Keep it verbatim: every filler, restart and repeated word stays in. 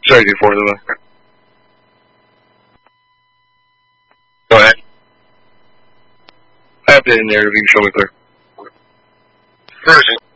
Sorry, D four, the back. Go ahead. I have it in there if you can show me clear. Version.